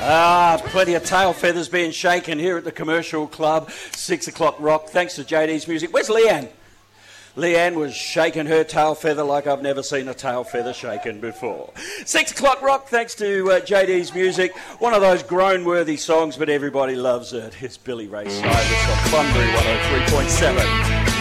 Plenty of tail feathers being shaken here at the Commercial Club. 6 o'clock rock, thanks to JD's music. Where's Leanne? Leanne was shaking her tail feather like I've never seen a tail feather shaken before. 6 o'clock rock, thanks to JD's music. One of those groan-worthy songs, but everybody loves it. It's Billy Ray Cyrus on Bunbury 103.7.